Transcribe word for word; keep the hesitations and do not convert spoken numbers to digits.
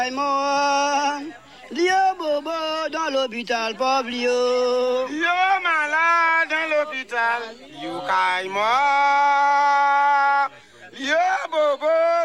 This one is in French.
Dio bobo dans l'hôpital, pauvre Dio. Dio malade dans l'hôpital. You caille mort.